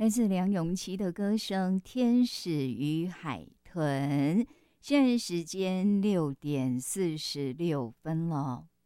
来自梁咏琪的歌声《天使与海豚》。现在时间6:46了。